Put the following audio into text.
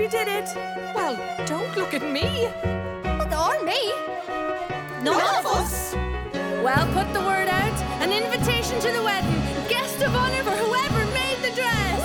we did it. Well, don't look at me. Or me. None of us. Well, put the word out. An invitation